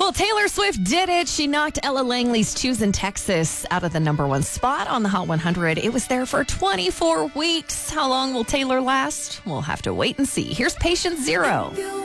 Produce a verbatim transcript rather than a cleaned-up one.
Well, Taylor Swift did it. She knocked Ella Langley's Choose in Texas out of the number one spot on the Hot one hundred. It was there for twenty-four weeks. How long will Taylor last? We'll have to wait and see. Here's Patient Zero.